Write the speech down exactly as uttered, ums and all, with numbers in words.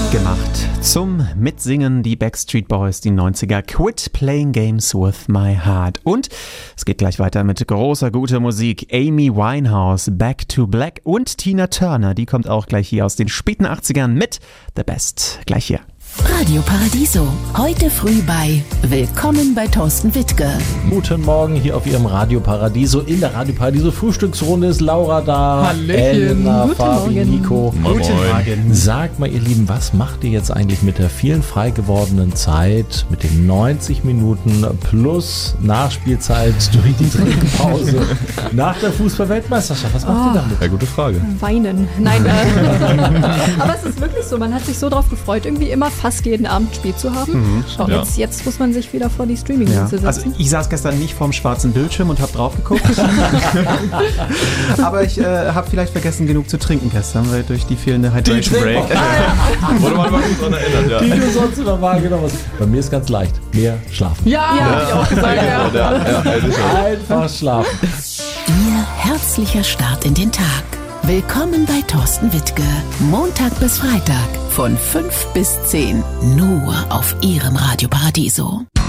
gemacht. Zum Mitsingen die Backstreet Boys, die neunziger. Quit Playing Games with My Heart. Und es geht gleich weiter mit großer, guter Musik. Amy Winehouse, Back to Black und Tina Turner. Die kommt auch gleich hier aus den späten achtzigern mit The Best. Gleich hier. Radio Paradiso. Heute früh bei Willkommen bei Thorsten Wittke. Guten Morgen hier auf Ihrem Radio Paradiso. In der Radio Paradiso Frühstücksrunde ist Laura da. Hallöchen. Elena, Guten Fabi, Morgen. Nico. Guten Morgen. Sagt mal, ihr Lieben, was macht ihr jetzt eigentlich mit der vielen frei gewordenen Zeit, mit den neunzig Minuten plus Nachspielzeit durch die Trinkpause nach der Fußball-Weltmeisterschaft? Was macht Oh. ihr damit? Ja, gute Frage. Weinen. Nein, äh, aber es ist wirklich so, man hat sich so drauf gefreut, irgendwie immer fast jeden Abend ein Spiel zu haben. Mhm. Schau, Ja. jetzt, jetzt muss man sich wieder vor die Streaming-Dienste Ja. Also setzen. ich saß gestern nicht vorm schwarzen Bildschirm und habe drauf geguckt. Aber ich äh, habe vielleicht vergessen, genug zu trinken gestern, weil durch die fehlende Hydration Break. Wurde man mal gut dran erinnert, ja. Die du sonst immer wahrgenommen hast. Bei mir ist ganz leicht. Mehr schlafen. ja, ja, hab ich auch gesagt, ja. Ja, ja, ja, sicher. Einfach schlafen. Ihr herzlicher Start in den Tag. Willkommen bei Thorsten Wittke. Montag bis Freitag von fünf bis zehn. Nur auf Ihrem Radio Paradiso.